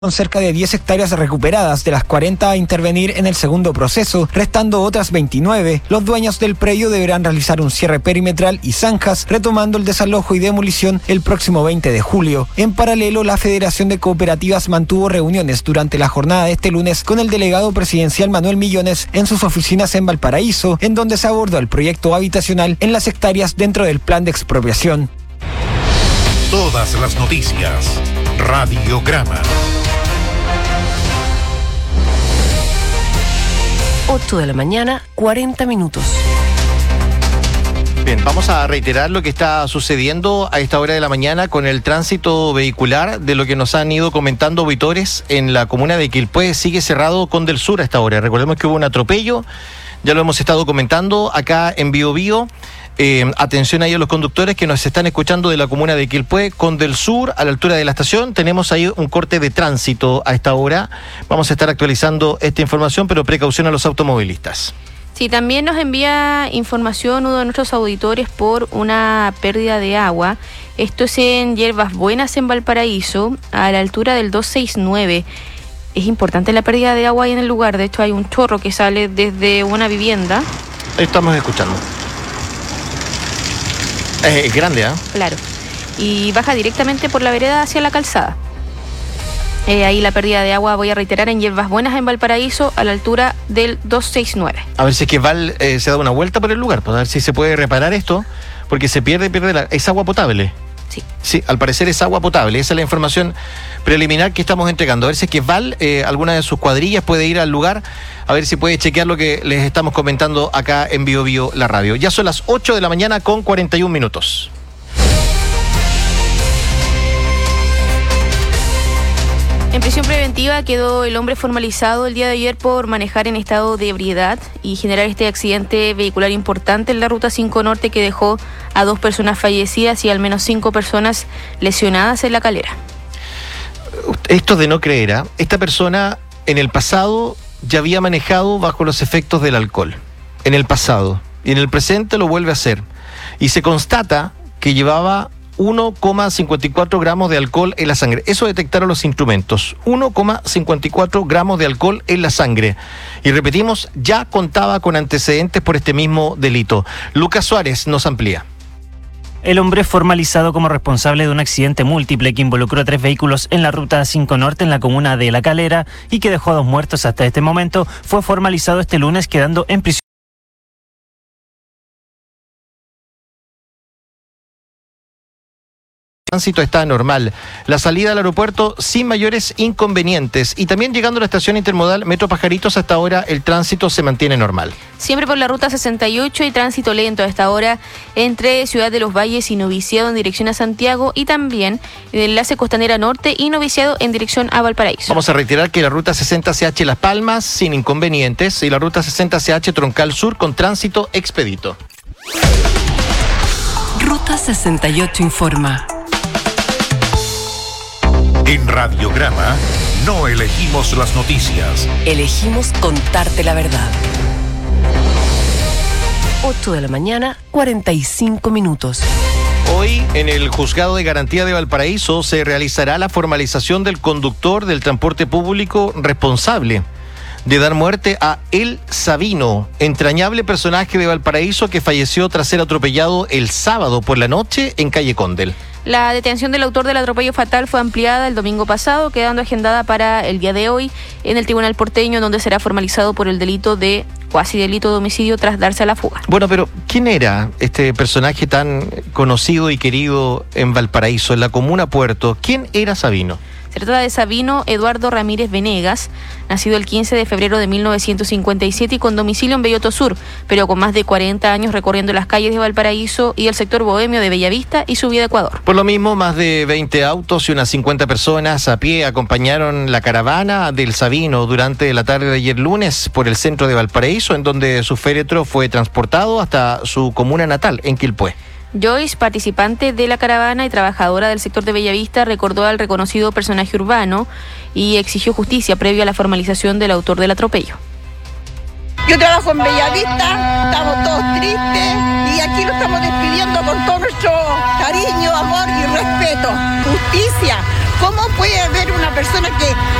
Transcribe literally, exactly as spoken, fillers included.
Son cerca de diez hectáreas recuperadas de las cuarenta a intervenir en el segundo proceso, restando otras veintinueve. Los dueños del predio deberán realizar un cierre perimetral y zanjas, retomando el desalojo y demolición el próximo veinte de julio. En paralelo, la Federación de Cooperativas mantuvo reuniones durante la jornada de este lunes con el delegado presidencial Manuel Millones en sus oficinas en Valparaíso, en donde se abordó el proyecto habitacional en las hectáreas dentro del plan de expropiación. Todas las noticias. Radiograma. ocho de la mañana, cuarenta minutos. Bien, vamos a reiterar lo que está sucediendo a esta hora de la mañana con el tránsito vehicular, de lo que nos han ido comentando auditores en la comuna de Quilpué. Sigue cerrado Condel Sur a esta hora. Recordemos que hubo un atropello, ya lo hemos estado comentando acá en Bio Bio. Eh, atención ahí a los conductores que nos están escuchando de la comuna de Quilpué, Condel Sur, a la altura de la estación. Tenemos ahí un corte de tránsito a esta hora. Vamos a estar actualizando esta información, pero precaución a los automovilistas. Sí, también nos envía información uno de nuestros auditores por una pérdida de agua. Esto es en Hierbas Buenas, en Valparaíso, a la altura del doscientos sesenta y nueve. Es importante la pérdida de agua ahí en el lugar. De hecho, hay un chorro que sale desde una vivienda. Estamos escuchando. Es grande, ¿ah? ¿eh? Claro. Y baja directamente por la vereda hacia la calzada. Eh, ahí la pérdida de agua, voy a reiterar, en Hierbas Buenas, en Valparaíso, a la altura del doscientos sesenta y nueve. A ver si es que Val eh, se da una vuelta por el lugar, para ver si se puede reparar esto, porque se pierde, pierde la... ¿Es agua potable? Sí. Sí, al parecer es agua potable. Esa es la información preliminar que estamos entregando. A ver si es que Val, eh, alguna de sus cuadrillas, puede ir al lugar, a ver si puede chequear lo que les estamos comentando acá en Bio Bio, la radio. Ya son las ocho de la mañana con cuarenta y un minutos. En prisión preventiva quedó el hombre formalizado el día de ayer por manejar en estado de ebriedad y generar este accidente vehicular importante en la Ruta cinco Norte que dejó a dos personas fallecidas y al menos cinco personas lesionadas en La Calera. Esto de no creer, ¿eh? Esta persona en el pasado ya había manejado bajo los efectos del alcohol. En el pasado. Y en el presente lo vuelve a hacer. Y se constata que llevaba uno coma cincuenta y cuatro gramos de alcohol en la sangre. Eso detectaron los instrumentos. uno coma cincuenta y cuatro gramos de alcohol en la sangre. Y repetimos, ya contaba con antecedentes por este mismo delito. Lucas Suárez nos amplía. El hombre formalizado como responsable de un accidente múltiple que involucró a tres vehículos en la Ruta cinco Norte en la comuna de La Calera y que dejó a dos muertos hasta este momento, fue formalizado este lunes quedando en prisión. El tránsito está normal. La salida al aeropuerto sin mayores inconvenientes. Y también llegando a la estación intermodal Metro Pajaritos, hasta ahora el tránsito se mantiene normal. Siempre por la ruta sesenta y ocho y tránsito lento a esta hora entre Ciudad de los Valles y Noviciado en dirección a Santiago, y también el enlace Costanera Norte y Noviciado en dirección a Valparaíso. Vamos a reiterar que la ruta sesenta C H Las Palmas sin inconvenientes y la ruta sesenta C H Troncal Sur con tránsito expedito. Ruta sesenta y ocho informa. En Radiograma no elegimos las noticias. Elegimos contarte la verdad. ocho de la mañana, cuarenta y cinco minutos. Hoy, en el Juzgado de Garantía de Valparaíso, se realizará la formalización del conductor del transporte público responsable de dar muerte a El Sabino, entrañable personaje de Valparaíso que falleció tras ser atropellado el sábado por la noche en calle Condel. La detención del autor del atropello fatal fue ampliada el domingo pasado, quedando agendada para el día de hoy en el Tribunal Porteño, donde será formalizado por el delito de cuasi delito de homicidio tras darse a la fuga. Bueno, pero ¿quién era este personaje tan conocido y querido en Valparaíso, en la comuna Puerto? ¿Quién era Sabino? Se trata de Sabino Eduardo Ramírez Venegas, nacido el quince de febrero de mil novecientos cincuenta y siete y con domicilio en Belloto Sur, pero con más de cuarenta años recorriendo las calles de Valparaíso y el sector bohemio de Bellavista y Subida Ecuador. Por lo mismo, más de veinte autos y unas cincuenta personas a pie acompañaron la caravana del Sabino durante la tarde de ayer lunes por el centro de Valparaíso, en donde su féretro fue transportado hasta su comuna natal, en Quilpué. Joyce, participante de la caravana y trabajadora del sector de Bellavista, recordó al reconocido personaje urbano y exigió justicia previo a la formalización del autor del atropello. Yo trabajo en Bellavista, estamos todos tristes y aquí nos estamos despidiendo con todo nuestro cariño, amor y respeto. Justicia, ¿Cómo puede haber una persona que